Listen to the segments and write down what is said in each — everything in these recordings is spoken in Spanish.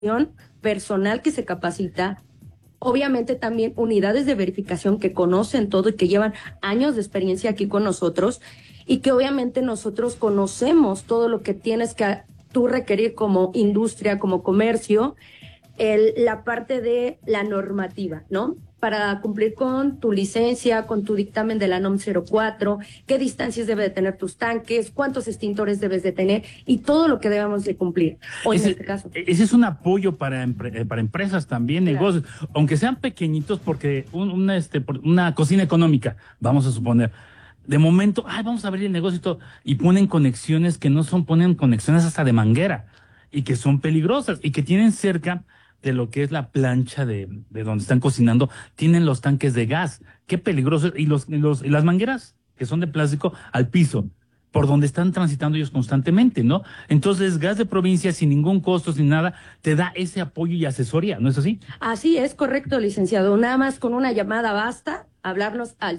personal que se capacita, obviamente también unidades de verificación que conocen todo y que llevan años de experiencia aquí con nosotros, y que obviamente nosotros conocemos todo lo que tienes que tú requerir como industria, como comercio, la parte de la normativa, ¿no? Para cumplir con tu licencia, con tu dictamen de la NOM 04, qué distancias debe de tener tus tanques, cuántos extintores debes de tener y todo lo que debemos de cumplir. O en este caso. Ese es un apoyo para empresas también, claro, negocios, aunque sean pequeñitos, porque una cocina económica, vamos a suponer, de momento, vamos a abrir el negocio y todo, y ponen conexiones que no son, ponen conexiones hasta de manguera, y que son peligrosas, y que tienen cerca de lo que es la plancha de donde están cocinando, tienen los tanques de gas. Qué peligroso. Y las mangueras, que son de plástico, al piso, por donde están transitando ellos constantemente, ¿no? Entonces, Gas de Provincia, sin ningún costo, sin nada, te da ese apoyo y asesoría, ¿no es así? Así es, correcto, licenciado. Nada más con una llamada basta, hablarnos al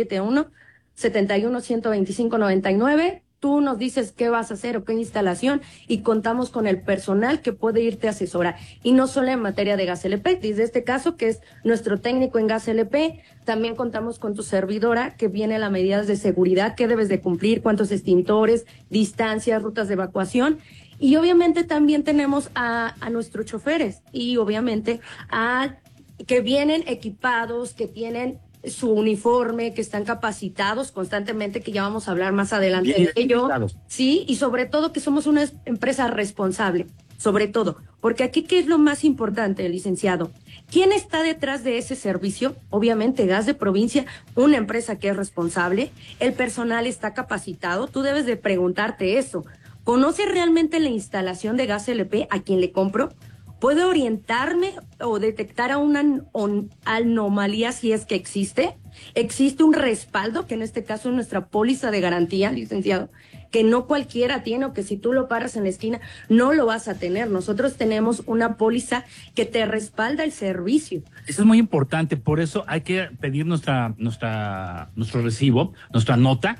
771-125-99. Tú nos dices qué vas a hacer o qué instalación y contamos con el personal que puede irte a asesorar. Y no solo en materia de gas LP, desde este caso que es nuestro técnico en gas LP, también contamos con tu servidora que viene las medidas de seguridad que debes de cumplir, cuántos extintores, distancias, rutas de evacuación. Y obviamente también tenemos a nuestros choferes y obviamente que vienen equipados, que tienen su uniforme, que están capacitados constantemente, que ya vamos a hablar más adelante de ello. Sí, y sobre todo que somos una empresa responsable, sobre todo, porque aquí, ¿qué es lo más importante, licenciado? ¿Quién está detrás de ese servicio? Obviamente Gas de Provincia, una empresa que es responsable, el personal está capacitado, tú debes de preguntarte eso. ¿Conoce realmente la instalación de gas LP a quien le compro? ¿Puede orientarme o detectar a una anomalía si es que existe? ¿Existe un respaldo, que en este caso es nuestra póliza de garantía, licenciado, que no cualquiera tiene o que si tú lo paras en la esquina no lo vas a tener? Nosotros tenemos una póliza que te respalda el servicio. Eso es muy importante, por eso hay que pedir nuestro recibo, nuestra nota,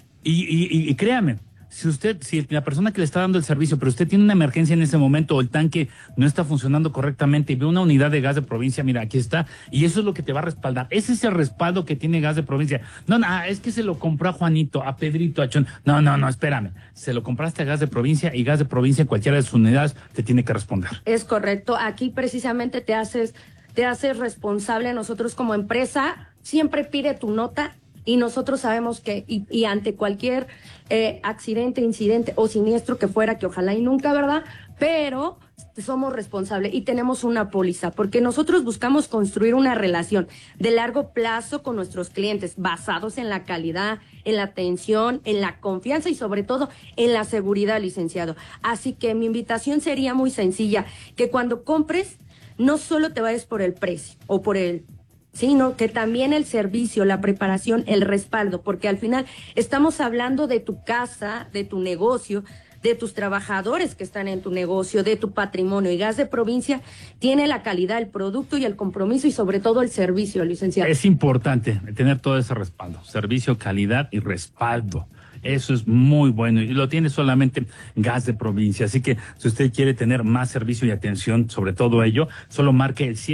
y créame, si la persona que le está dando el servicio, pero usted tiene una emergencia en ese momento o el tanque no está funcionando correctamente y ve una unidad de Gas de Provincia, mira, aquí está, y eso es lo que te va a respaldar. Ese es el respaldo que tiene Gas de Provincia. No, es que se lo compró a Juanito, a Pedrito, a Chon. No, espérame. Se lo compraste a Gas de Provincia y Gas de Provincia en cualquiera de sus unidades te tiene que responder. Es correcto. Aquí precisamente te haces responsable. Nosotros como empresa siempre pide tu nota. Y nosotros sabemos que, y ante cualquier accidente, incidente o siniestro que fuera, que ojalá y nunca, ¿verdad? Pero somos responsables y tenemos una póliza, porque nosotros buscamos construir una relación de largo plazo con nuestros clientes, basados en la calidad, en la atención, en la confianza y sobre todo en la seguridad, licenciado. Así que mi invitación sería muy sencilla, que cuando compres, no solo te vayas por el precio o por sino que también el servicio, la preparación, el respaldo, porque al final estamos hablando de tu casa, de tu negocio, de tus trabajadores que están en tu negocio, de tu patrimonio. Y Gas de Provincia tiene la calidad, el producto y el compromiso y sobre todo el servicio, licenciado. Es importante tener todo ese respaldo, servicio, calidad y respaldo. Eso es muy bueno y lo tiene solamente Gas de Provincia. Así que si usted quiere tener más servicio y atención sobre todo ello, solo marque el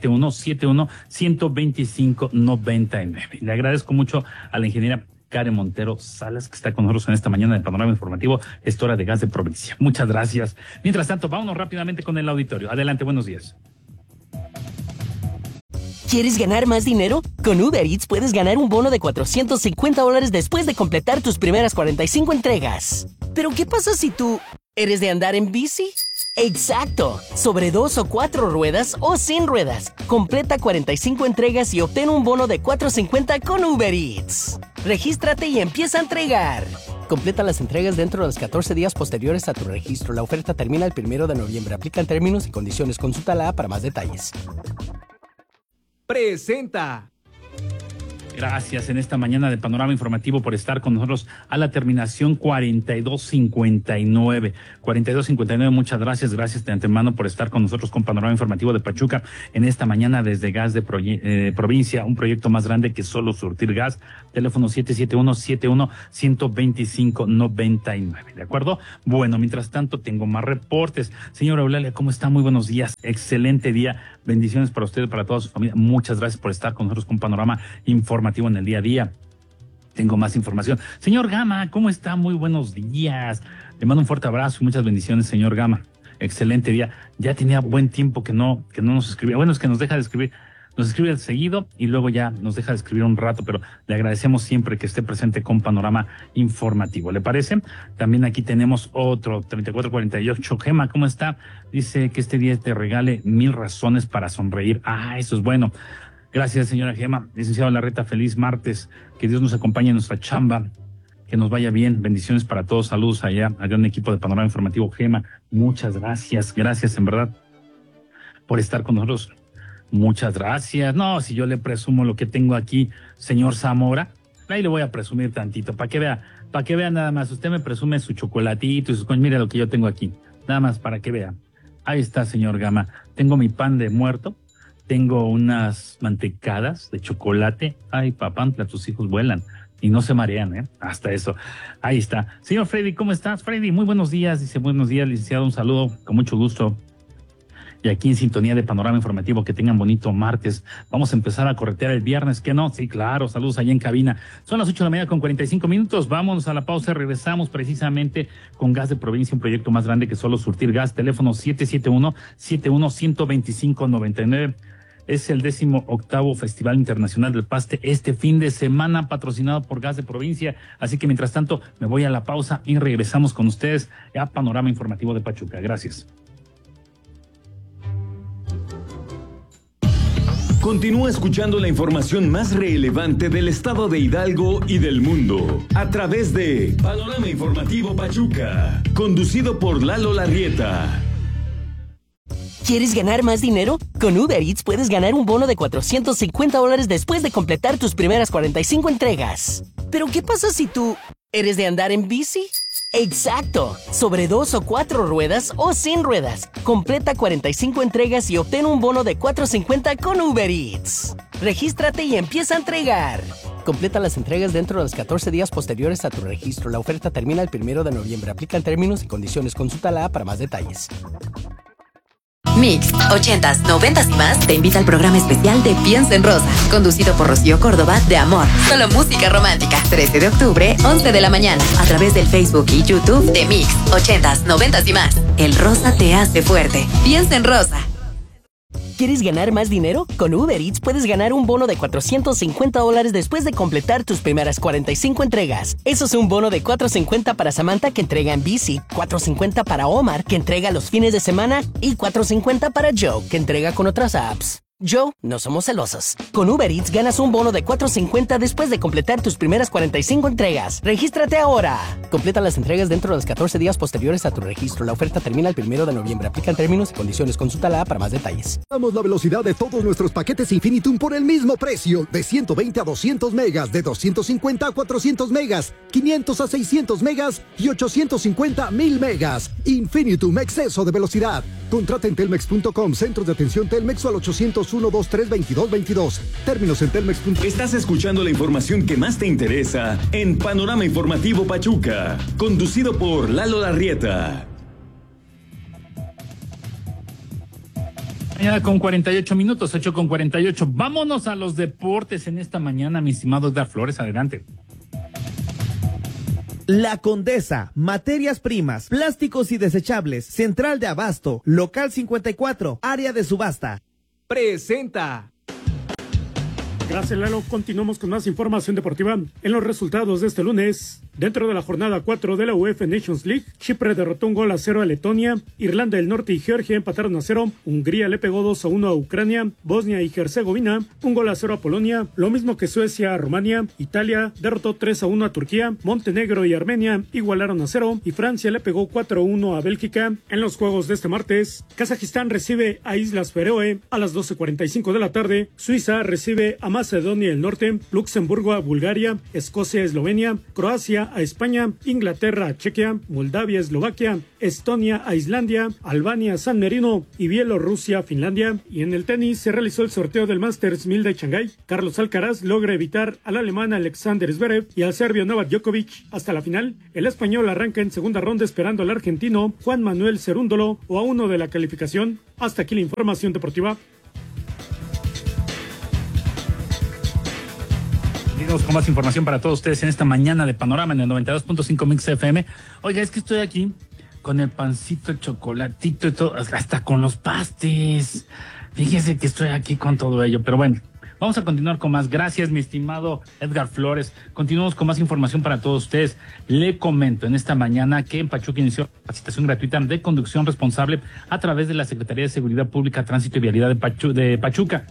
771-71-125-99. Le agradezco mucho a la ingeniera Karen Montero Salas, que está con nosotros en esta mañana del Panorama Informativo, gestora de Gas de Provincia. Muchas gracias. Mientras tanto, vámonos rápidamente con el auditorio. Adelante, buenos días. ¿Quieres ganar más dinero? Con Uber Eats puedes ganar un bono de $450 después de completar tus primeras 45 entregas. ¿Pero qué pasa si tú eres de andar en bici? ¡Exacto! Sobre 2 o 4 ruedas o sin ruedas. Completa 45 entregas y obtén un bono de $450 con Uber Eats. Regístrate y empieza a entregar. Completa las entregas dentro de los 14 días posteriores a tu registro. La oferta termina el 1 de noviembre. Aplican términos y condiciones. Consulta la app para más detalles. Presenta Gracias en esta mañana de Panorama Informativo por estar con nosotros a la terminación 4259. 4259, muchas gracias. Gracias de antemano por estar con nosotros con Panorama Informativo de Pachuca en esta mañana desde Gas de Provincia, un proyecto más grande que solo surtir gas. Teléfono 771-71-125-99. ¿De acuerdo? Bueno, mientras tanto tengo más reportes. Señora Eulalia, ¿cómo está? Muy buenos días. Excelente día. Bendiciones para usted y para toda su familia. Muchas gracias por estar con nosotros con Panorama Informativo en el día a día. Tengo más información. Señor Gama, ¿cómo está? Muy buenos días. Le mando un fuerte abrazo y muchas bendiciones, señor Gama. Excelente día. Ya tenía buen tiempo que no nos escribía. Bueno, es que nos deja de escribir. Nos escribe seguido y luego ya nos deja de escribir un rato, pero le agradecemos siempre que esté presente con Panorama Informativo. ¿Le parece? También aquí tenemos otro 3448. Gema, ¿cómo está? Dice que este día te regale 1000 razones para sonreír. Ah, eso es bueno. Gracias, señora Gema. Licenciado Larreta, feliz martes. Que Dios nos acompañe en nuestra chamba. Que nos vaya bien. Bendiciones para todos. Saludos allá al gran equipo de Panorama Informativo. Gema, muchas gracias. Gracias, en verdad, por estar con nosotros. Muchas gracias. No, si yo le presumo lo que tengo aquí, señor Zamora, ahí le voy a presumir tantito, para que vea nada más. Usted me presume su chocolatito y sus cosas. Mire lo que yo tengo aquí. Nada más para que vea. Ahí está, señor Gama. Tengo mi pan de muerto. Tengo unas mantecadas de chocolate. Ay, papantla, tus hijos vuelan y no se marean, ¿eh? Hasta eso. Ahí está. Señor Freddy, ¿cómo estás? Freddy, muy buenos días. Dice, buenos días, licenciado. Un saludo, con mucho gusto. Y aquí en sintonía de Panorama Informativo, que tengan bonito martes. Vamos a empezar a corretear el viernes, ¿qué no? Sí, claro, saludos allá en cabina. Son las 8:45 a.m. Vámonos a la pausa, regresamos precisamente con Gas de Provincia, un proyecto más grande que solo surtir gas. Teléfono 771-125-99. Es el 18º Festival Internacional del Paste este fin de semana, patrocinado por Gas de Provincia. Así que mientras tanto, me voy a la pausa y regresamos con ustedes a Panorama Informativo de Pachuca. Gracias. Continúa escuchando la información más relevante del estado de Hidalgo y del mundo a través de Panorama Informativo Pachuca, conducido por Lalo Larrieta. ¿Quieres ganar más dinero? Con Uber Eats puedes ganar un bono de $450 después de completar tus primeras 45 entregas. ¿Pero qué pasa si tú eres de andar en bici? ¡Exacto! Sobre 2 o 4 ruedas o sin ruedas. Completa 45 entregas y obtén un bono de $450 con Uber Eats. Regístrate y empieza a entregar. Completa las entregas dentro de los 14 días posteriores a tu registro. La oferta termina el 1 de noviembre. Aplican términos y condiciones. Consulta la app para más detalles. Mix, 80s, 90s y más te invita al programa especial de Piensa en Rosa, conducido por Rocío Córdoba de Amor. Solo música romántica. 13 de octubre, 11 de la mañana, a través del Facebook y YouTube de Mix, 80s, 90s y más. El rosa te hace fuerte. Piensa en Rosa. ¿Quieres ganar más dinero? Con Uber Eats puedes ganar un bono de $450 después de completar tus primeras 45 entregas. Eso es un bono de $450 para Samantha, que entrega en bici, $450 para Omar, que entrega los fines de semana, y $450 para Joe, que entrega con otras apps. Joe, no somos celosos. Con Uber Eats ganas un bono de $450 después de completar tus primeras 45 entregas. ¡Regístrate ahora! Completa las entregas dentro de los 14 días posteriores a tu registro. La oferta termina el 1 de noviembre. Aplican términos y condiciones. Consulta la app para más detalles. Damos la velocidad de todos nuestros paquetes Infinitum por el mismo precio. De 120 a 200 megas, de 250 a 400 megas, 500 a 600 megas y 850 a 1000 megas. Infinitum, exceso de velocidad. Contrata en telmex.com, centros de atención Telmex, o al 801-2322-22. Términos en telmex.com. Estás escuchando la información que más te interesa en Panorama Informativo Pachuca, conducido por Lalo Larrieta. Mañana con 48 minutos, 8:48. Vámonos a los deportes en esta mañana, mi estimado Edgar Flores, adelante. La Condesa, materias primas, plásticos y desechables, central de abasto, local 54, área de subasta. Presenta. Gracias, Lalo. Continuamos con más información deportiva. En los resultados de este lunes, Dentro de la jornada 4 de la UEFA Nations League, Chipre derrotó 1-0 a Letonia, Irlanda del Norte y Georgia empataron 0, Hungría le pegó 2-1 a Ucrania, Bosnia y Herzegovina 1-0 a Polonia, lo mismo que Suecia a Rumania, Italia derrotó 3-1 a Turquía, Montenegro y Armenia igualaron 0 y Francia le pegó 4-1 a Bélgica. En los juegos de este martes, Kazajistán recibe a Islas Feroe a las 12:45 de la tarde, Suiza recibe a Macedonia del Norte, Luxemburgo a Bulgaria, Escocia a Eslovenia, Croacia a España, Inglaterra a Chequia, Moldavia a Eslovaquia, Estonia a Islandia, Albania a San Marino y Bielorrusia a Finlandia. Y en el tenis se realizó el sorteo del Masters 1000 de Shanghái. Carlos Alcaraz logra evitar al alemán Alexander Zverev y al serbio Novak Djokovic hasta la final. El español arranca en segunda ronda esperando al argentino Juan Manuel Cerúndolo o a uno de la calificación. Hasta aquí la información deportiva. Seguimos con más información para todos ustedes en esta mañana de Panorama en el 92.5 Mix FM. Oiga, es que estoy aquí con el pancito, el chocolatito y todo, hasta con los pastes. Fíjese que estoy aquí con todo ello, pero bueno, vamos a continuar con más. Gracias, mi estimado Edgar Flores. Continuamos con más información para todos ustedes. Le comento en esta mañana que en Pachuca inició capacitación gratuita de conducción responsable a través de la Secretaría de Seguridad Pública, Tránsito y Vialidad de Pachuca.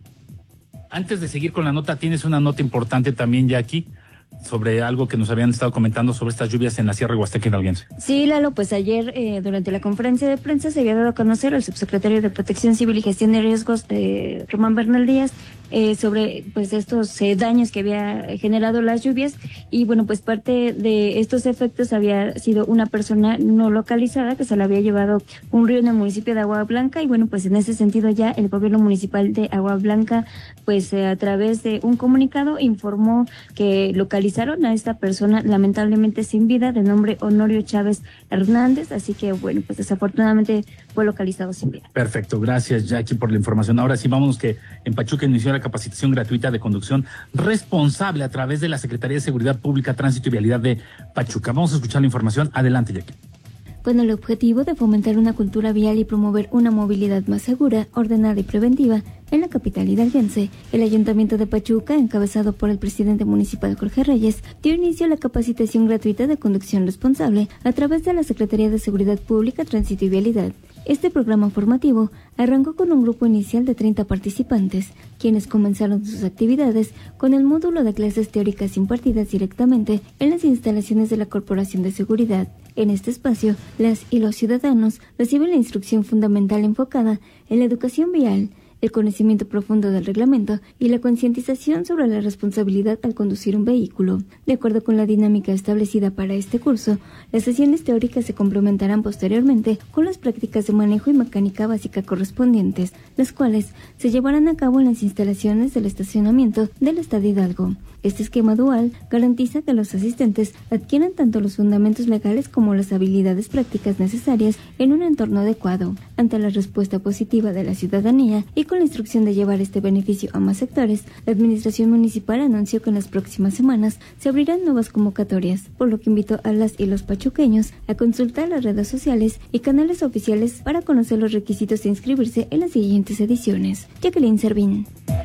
Antes de seguir con la nota, tienes una nota importante también, Jackie, sobre algo que nos habían estado comentando sobre estas lluvias en la Sierra Huasteca Hidalguense. Sí, Lalo, pues ayer durante la conferencia de prensa se había dado a conocer al subsecretario de Protección Civil y Gestión de Riesgos, Román Bernal Díaz, sobre pues estos daños que había generado las lluvias. Y bueno, pues parte de estos efectos había sido una persona no localizada que se la había llevado un río en el municipio de Agua Blanca. Y bueno, pues en ese sentido ya el gobierno municipal de Agua Blanca, pues a través de un comunicado informó que localizaron a esta persona lamentablemente sin vida, de nombre Honorio Chávez Hernández. Así que bueno, pues desafortunadamente fue localizado sin vida. Perfecto, gracias, Jackie, por la información. Ahora sí, vámonos, que en Pachuca inició la capacitación gratuita de conducción responsable a través de la Secretaría de Seguridad Pública, Tránsito y Vialidad de Pachuca. Vamos a escuchar la información. Adelante, Jackie. Con el objetivo de fomentar una cultura vial y promover una movilidad más segura, ordenada y preventiva en la capital hidalguense, el Ayuntamiento de Pachuca, encabezado por el presidente municipal Jorge Reyes, dio inicio a la capacitación gratuita de conducción responsable a través de la Secretaría de Seguridad Pública, Tránsito y Vialidad. Este programa formativo arrancó con un grupo inicial de 30 participantes, quienes comenzaron sus actividades con el módulo de clases teóricas impartidas directamente en las instalaciones de la Corporación de Seguridad. En este espacio, las y los ciudadanos reciben la instrucción fundamental enfocada en la educación vial, el conocimiento profundo del reglamento y la concientización sobre la responsabilidad al conducir un vehículo. De acuerdo con la dinámica establecida para este curso, las sesiones teóricas se complementarán posteriormente con las prácticas de manejo y mecánica básica correspondientes, las cuales se llevarán a cabo en las instalaciones del estacionamiento del Estado Hidalgo. Este esquema dual garantiza que los asistentes adquieran tanto los fundamentos legales como las habilidades prácticas necesarias en un entorno adecuado. Ante la respuesta positiva de la ciudadanía y con la instrucción de llevar este beneficio a más sectores, la Administración Municipal anunció que en las próximas semanas se abrirán nuevas convocatorias, por lo que invitó a las y los pachuqueños a consultar las redes sociales y canales oficiales para conocer los requisitos de inscribirse en las siguientes ediciones. Jacqueline Servín.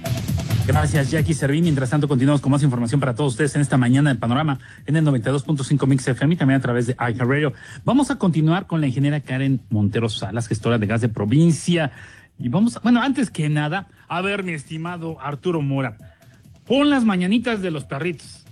Gracias, Jackie Servín. Mientras tanto, continuamos con más información para todos ustedes en esta mañana de Panorama en el 92.5 Mix FM y también a través de iHeartRadio. Vamos a continuar con la ingeniera Karen Montero Salas, gestora de gas de provincia. Y antes que nada, a ver, mi estimado Arturo Mora, pon las mañanitas de los perritos.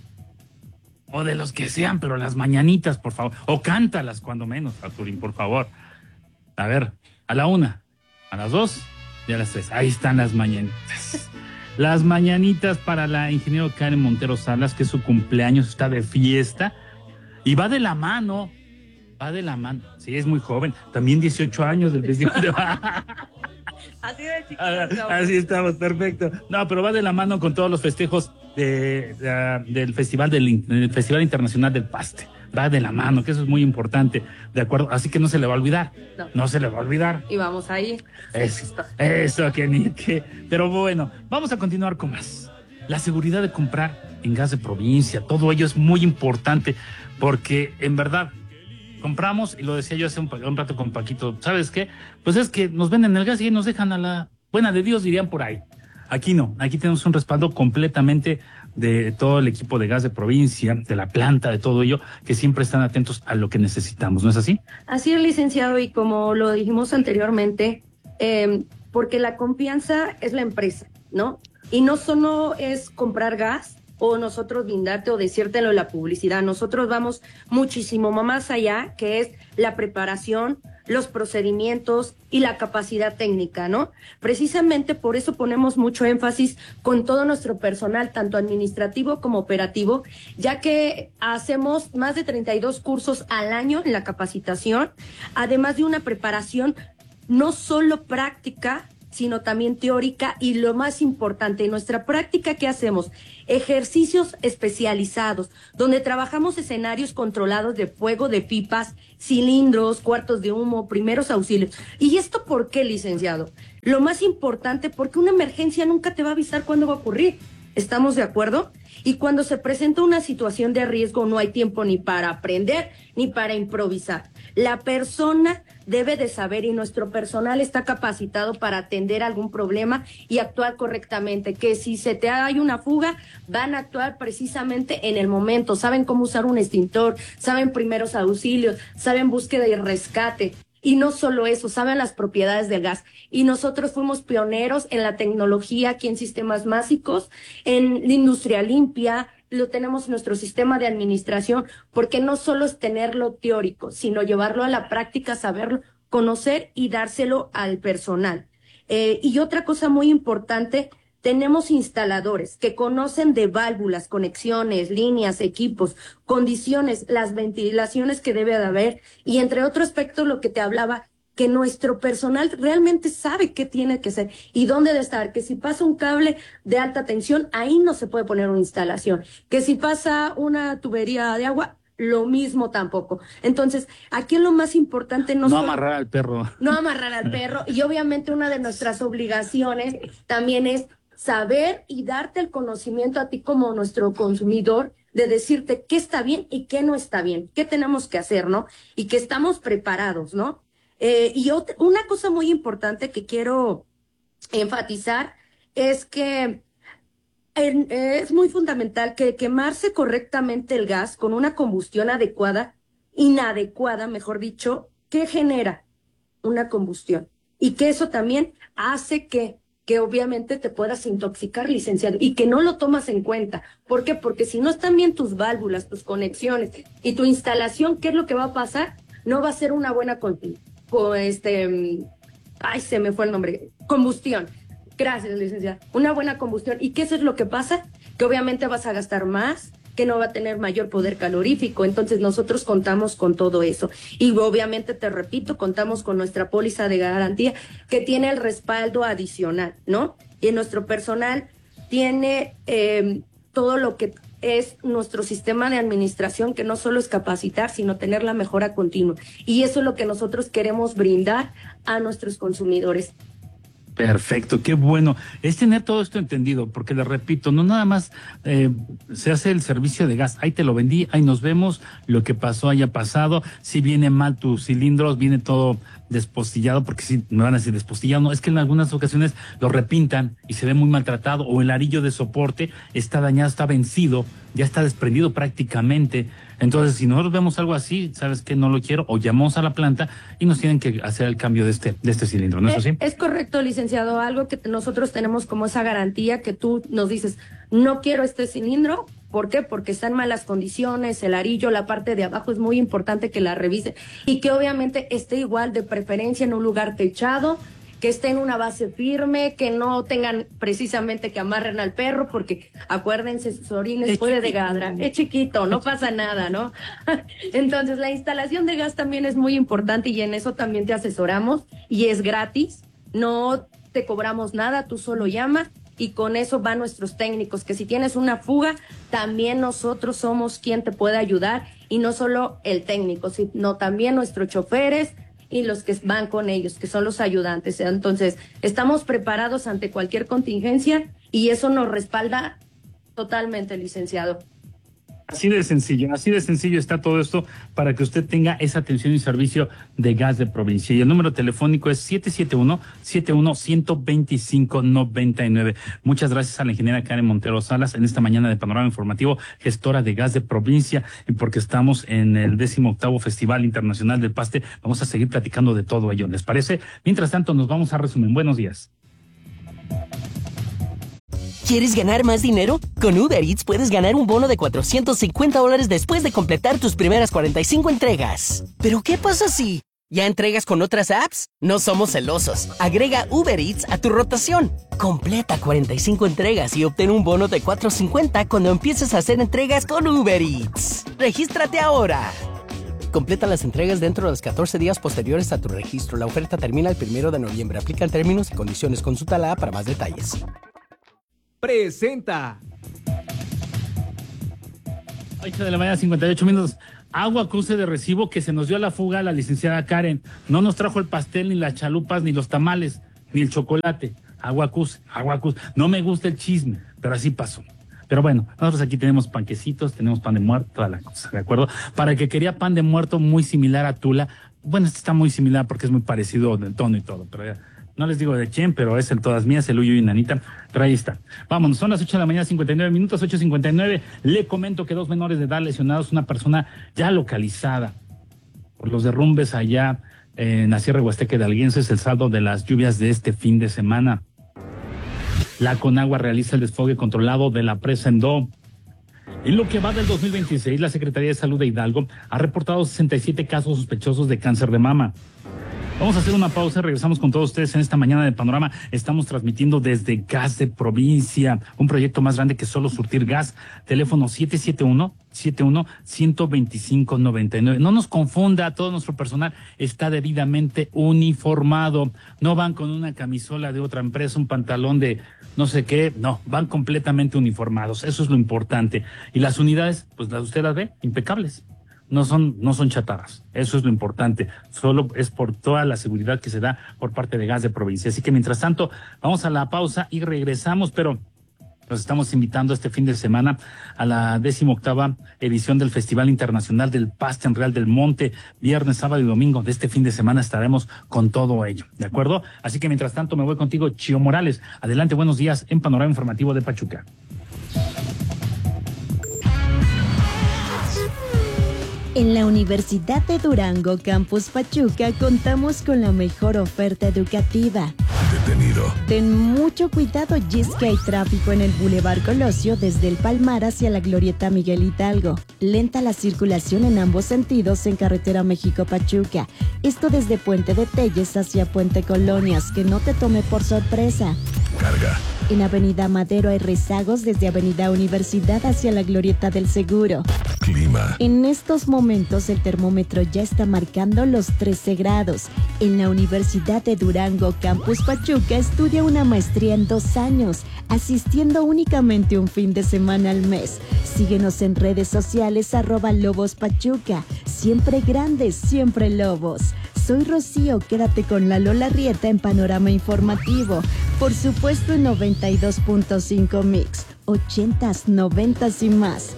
O de los que sean, pero las mañanitas, por favor. O cántalas, cuando menos, Arturín, por favor. A ver, a la 1, a las 2 y a las 3. Ahí están las mañanitas. Las mañanitas para la ingeniero Karen Montero Salas, que es su cumpleaños, está de fiesta. Y va de la mano. Sí, es muy joven. También 18 años del festival. Así de chiquito. Así estamos, perfecto. No, pero va de la mano con todos los festejos del Festival Internacional del Paste. Va de la mano, que eso es muy importante, ¿de acuerdo? Así que no se le va a olvidar. No se le va a olvidar. Y vamos ahí. Eso, que. Pero bueno, vamos a continuar con más. La seguridad de comprar en gas de provincia, todo ello es muy importante, porque en verdad compramos, y lo decía yo hace un rato con Paquito, ¿sabes qué? Pues es que nos venden el gas y nos dejan a la buena de Dios, dirían por ahí. Aquí no, aquí tenemos un respaldo completamente de todo el equipo de gas de provincia, de la planta, de todo ello, que siempre están atentos a lo que necesitamos, ¿no es así? Así es, licenciado, y como lo dijimos anteriormente, porque la confianza es la empresa, ¿no? Y no solo es comprar gas o nosotros brindarte o decírtelo en la publicidad, nosotros vamos muchísimo más allá, que es la preparación, los procedimientos y la capacidad técnica, ¿no? Precisamente por eso ponemos mucho énfasis con todo nuestro personal, tanto administrativo como operativo, ya que hacemos más de 32 cursos al año en la capacitación, además de una preparación no solo práctica, sino también teórica, y lo más importante, en nuestra práctica, ¿qué hacemos? Ejercicios especializados, donde trabajamos escenarios controlados de fuego, de pipas, cilindros, cuartos de humo, primeros auxilios. ¿Y esto por qué, licenciado? Lo más importante, porque una emergencia nunca te va a avisar cuándo va a ocurrir. ¿Estamos de acuerdo? Y cuando se presenta una situación de riesgo, no hay tiempo ni para aprender ni para improvisar. La persona debe de saber, y nuestro personal está capacitado para atender algún problema y actuar correctamente, que si hay una fuga, van a actuar precisamente en el momento, saben cómo usar un extintor, saben primeros auxilios, saben búsqueda y rescate. Y no solo eso, saben las propiedades del gas. Y nosotros fuimos pioneros en la tecnología aquí en sistemas básicos, en la industria limpia, lo tenemos en nuestro sistema de administración, porque no solo es tenerlo teórico, sino llevarlo a la práctica, saberlo, conocer y dárselo al personal. Y otra cosa muy importante, tenemos instaladores que conocen de válvulas, conexiones, líneas, equipos, condiciones, las ventilaciones que debe de haber, y entre otros aspectos lo que te hablaba, que nuestro personal realmente sabe qué tiene que hacer y dónde debe estar, que si pasa un cable de alta tensión, ahí no se puede poner una instalación, que si pasa una tubería de agua, lo mismo tampoco. Entonces, aquí lo más importante no amarrar al perro. No amarrar al perro, y obviamente una de nuestras obligaciones también es saber y darte el conocimiento a ti como nuestro consumidor, de decirte qué está bien y qué no está bien, qué tenemos que hacer, ¿no? Y que estamos preparados, ¿no? Una cosa muy importante que quiero enfatizar es que es muy fundamental que quemarse correctamente el gas con una combustión inadecuada, mejor dicho, ¿qué genera? Una combustión. Y que eso también hace que obviamente te puedas intoxicar, licenciado, y que no lo tomas en cuenta. ¿Por qué? Porque si no están bien tus válvulas, tus conexiones y tu instalación, ¿qué es lo que va a pasar? No va a ser una buena se me fue el nombre, combustión. Gracias, licenciada. Una buena combustión. ¿Y qué es lo que pasa? Que obviamente vas a gastar más, que no va a tener mayor poder calorífico. Entonces nosotros contamos con todo eso. Y obviamente, te repito, contamos con nuestra póliza de garantía, que tiene el respaldo adicional, ¿no? Y nuestro personal tiene todo lo que es nuestro sistema de administración, que no solo es capacitar, sino tener la mejora continua. Y eso es lo que nosotros queremos brindar a nuestros consumidores. Perfecto, qué bueno. Es tener todo esto entendido, porque le repito, no nada más se hace el servicio de gas, ahí te lo vendí, ahí nos vemos, lo que pasó haya pasado, si viene mal tus cilindros, viene todo despostillado, porque si me van a decir despostillado, no, es que en algunas ocasiones lo repintan y se ve muy maltratado, o el arillo de soporte está dañado, está vencido, ya está desprendido prácticamente. Entonces, si nosotros vemos algo así, ¿sabes qué? No lo quiero, o llamamos a la planta y nos tienen que hacer el cambio de este cilindro, ¿no es así? Es correcto, licenciado. Algo que nosotros tenemos como esa garantía, que tú nos dices, no quiero este cilindro. ¿Por qué? Porque está en malas condiciones, el arillo, la parte de abajo, es muy importante que la revise y que obviamente esté igual, de preferencia en un lugar techado, que esté en una base firme, que no tengan precisamente que amarren al perro, porque acuérdense, sus orines puede degradar. Es chiquito, no pasa nada, ¿no? Entonces, la instalación de gas también es muy importante y en eso también te asesoramos y es gratis, no te cobramos nada, tú solo llamas y con eso van nuestros técnicos, que si tienes una fuga, también nosotros somos quien te puede ayudar, y no solo el técnico, sino también nuestros choferes y los que van con ellos, que son los ayudantes. Entonces, estamos preparados ante cualquier contingencia y eso nos respalda totalmente, licenciado. Así de sencillo está todo esto para que usted tenga esa atención y servicio de gas de provincia. Y el número telefónico es 771-125-99. Muchas gracias a la ingeniera Karen Montero Salas en esta mañana de Panorama Informativo, gestora de gas de provincia, y porque estamos en el 18º Festival Internacional del Paste, vamos a seguir platicando de todo ello. ¿Les parece? Mientras tanto, nos vamos a resumen. Buenos días. ¿Quieres ganar más dinero? Con Uber Eats puedes ganar un bono de $450 después de completar tus primeras 45 entregas. ¿Pero qué pasa si ya entregas con otras apps? No somos celosos. Agrega Uber Eats a tu rotación. Completa 45 entregas y obtén un bono de $450 cuando empieces a hacer entregas con Uber Eats. ¡Regístrate ahora! Completa las entregas dentro de los 14 días posteriores a tu registro. La oferta termina el 1 de noviembre. Aplican términos y condiciones. Consulta la app para más detalles. Presenta 8 de la mañana, 58 minutos. Agua cruce de recibo que se nos dio a la fuga a la licenciada Karen. No nos trajo el pastel, ni las chalupas, ni los tamales, ni el chocolate. Agua cruce. No me gusta el chisme, pero así pasó. Pero bueno, nosotros aquí tenemos panquecitos, tenemos pan de muerto, toda la cosa, ¿de acuerdo? Para el que quería pan de muerto muy similar a Tula, bueno, este está muy similar porque es muy parecido del tono y todo, pero ya, no les digo de quién, pero es el Todas Mías, el Uyo y Nanita, pero ahí está. Vámonos, son las 8 de la mañana, 59 minutos, 8:59. Le comento que 2 menores de edad lesionados, una persona ya localizada por los derrumbes allá en la Sierra Huasteca de Alguenses, el saldo de las lluvias de este fin de semana. La Conagua realiza el desfogue controlado de la presa Endó. En lo que va del 2026, la Secretaría de Salud de Hidalgo ha reportado 67 casos sospechosos de cáncer de mama. Vamos a hacer una pausa, regresamos con todos ustedes en esta mañana de Panorama. Estamos transmitiendo desde Gas de Provincia, un proyecto más grande que solo surtir gas. Teléfono 771-125-99. No nos confunda, todo nuestro personal está debidamente uniformado. No van con una camisola de otra empresa, un pantalón de no sé qué, no, van completamente uniformados. Eso es lo importante. Y las unidades, pues las usted las ve, impecables. No son chatarras, eso es lo importante, solo es por toda la seguridad que se da por parte de Gas de Provincia. Así que mientras tanto, vamos a la pausa y regresamos, pero los estamos invitando este fin de semana a la 18ª edición del Festival Internacional del Paste en Real del Monte, viernes, sábado y domingo de este fin de semana estaremos con todo ello, ¿de acuerdo? Así que mientras tanto me voy contigo, Chío Morales. Adelante, buenos días en Panorama Informativo de Pachuca. En la Universidad de Durango, Campus Pachuca, contamos con la mejor oferta educativa. Detenido. Ten mucho cuidado, y es que hay tráfico en el Boulevard Colosio desde el Palmar hacia la Glorieta Miguel Hidalgo. Lenta la circulación en ambos sentidos en Carretera México-Pachuca. Esto desde Puente de Telles hacia Puente Colonias, que no te tome por sorpresa. Carga. En Avenida Madero hay rezagos desde Avenida Universidad hacia la Glorieta del Seguro. Clima. En estos momentos el termómetro ya está marcando los 13 grados. En la Universidad de Durango, Campus Pachuca, estudia una maestría en 2 años, asistiendo únicamente un fin de semana al mes. Síguenos en redes sociales @LobosPachuca. Siempre grandes, siempre lobos. Soy Rocío, quédate con Lalo Larrieta en Panorama Informativo. Por supuesto en 92.5 Mix, 80s, 90s y más.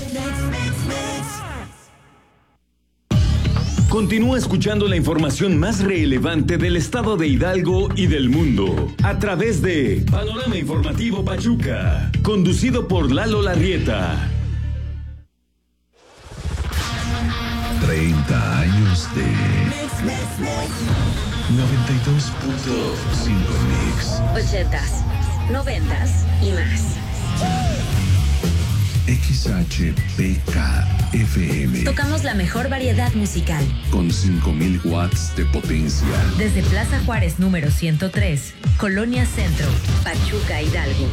Continúa escuchando la información más relevante del estado de Hidalgo y del mundo a través de Panorama Informativo Pachuca, conducido por Lalo Larrieta. 30 años de 92.5 Mix. 80s, 90s y más. XHPK FM. Tocamos la mejor variedad musical. Con 5,000 watts de potencia. Desde Plaza Juárez número 103, Colonia Centro, Pachuca, Hidalgo.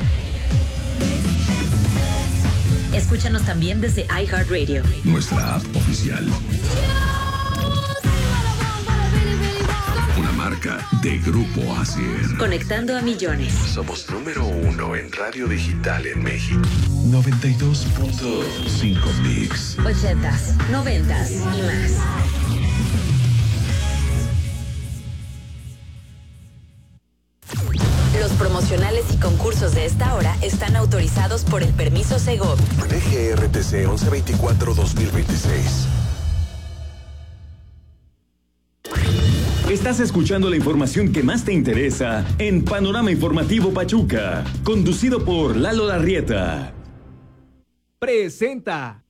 Escúchanos también desde iHeartRadio. Nuestra app oficial. Una marca de Grupo Asier. Conectando a millones. Somos número 1 en radio digital en México. 92.5 Mix. 80s, 90s y más. Los promocionales y concursos de esta hora están autorizados por el permiso Segov. DGRTC 1124-2026. Estás escuchando la información que más te interesa en Panorama Informativo Pachuca, conducido por Lalo Larrieta. Presenta.